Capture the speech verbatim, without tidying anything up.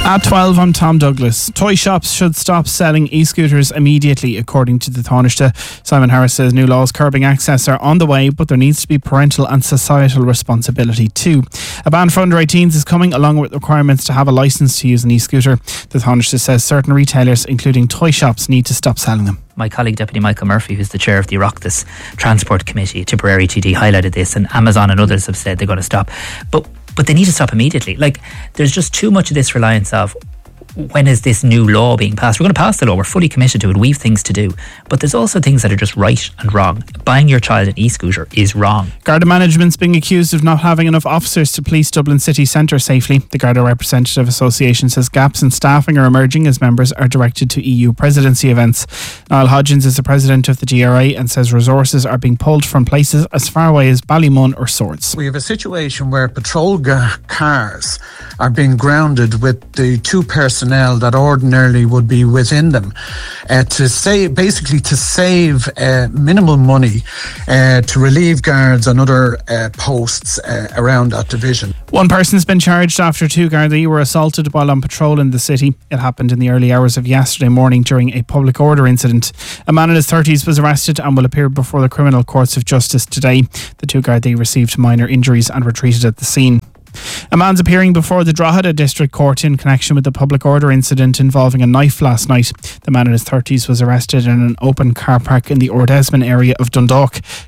At twelve, I'm Tom Douglas. Toy shops should stop selling e-scooters immediately, according to the Taoiseach. Simon Harris says new laws curbing access are on the way, but there needs to be parental and societal responsibility too. A ban for under eighteens is coming, along with requirements to have a licence to use an e-scooter. The Taoiseach says certain retailers, including toy shops, need to stop selling them. My colleague Deputy Michael Murphy, who's the chair of the Oireachtas Transport Committee, Tipperary T D, highlighted this, and Amazon and others have said they're going to stop. But but they need to stop immediately. Like, there's just too much of this reliance of, when is this new law being passed? We're going to pass the law. We're fully committed to it. We've things to do. But there's also things that are just right and wrong. Buying your child an e-scooter is wrong. Garda management's being accused of not having enough officers to police Dublin city centre safely. The Garda Representative Association says gaps in staffing are emerging as members are directed to E U presidency events. Niall Hodgins is the president of the G R A and says resources are being pulled from places as far away as Ballymun or Swords. We have a situation where patrol ga- cars are being grounded with the two personnel that ordinarily would be within them uh, to save, basically to save uh, minimal money uh, to relieve guards on other uh, posts uh, around that division. One person's been charged after two Gardaí were assaulted while on patrol in the city. It happened in the early hours of yesterday morning during a public order incident. A man in his thirties was arrested and will appear before the criminal courts of justice today. The two Gardaí received minor injuries and were treated at the scene. A man's appearing before the Drogheda District Court in connection with the public order incident involving a knife last night. The man in his thirties was arrested in an open car park in the Ordesman area of Dundalk.